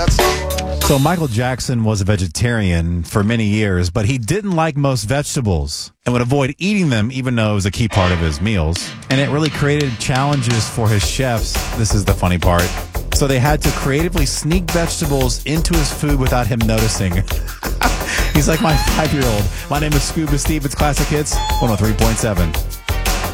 So Michael Jackson was a vegetarian for many years, but he didn't like most vegetables and would avoid eating them even though it was a key part of his meals. And it really created challenges for his chefs. This is the funny part. So they had to creatively sneak vegetables into his food without him noticing. He's like my 5-year-old. My name is Scuba Steve. It's Classic Hits 103.7.